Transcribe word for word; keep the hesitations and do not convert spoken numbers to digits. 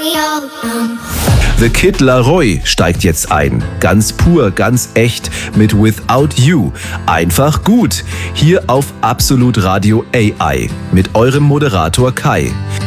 The Kid Laroi steigt jetzt ein. Ganz pur, ganz echt mit Without You. Einfach gut. Hier auf Absolut Radio A I mit eurem Moderator Kai.